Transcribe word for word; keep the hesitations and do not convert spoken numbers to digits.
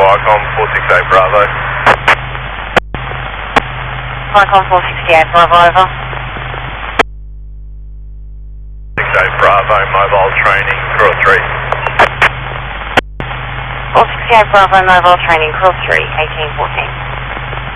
Icon four six eight Bravo. Icon four six eight Bravo, over. six eight Bravo, mobile training, cross three. four six eight Bravo, mobile training, cross three, eighteen fourteen.